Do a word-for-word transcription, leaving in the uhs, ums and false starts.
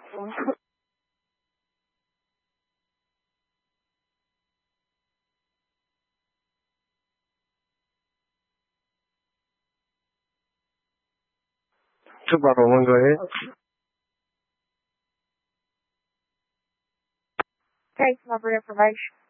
two Bravo one, go ahead. Case number information.